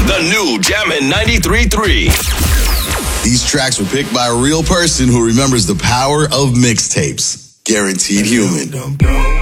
The new Jammin' 93.3. These tracks were picked by a real person who remembers the power of mixtapes. Guaranteed Human.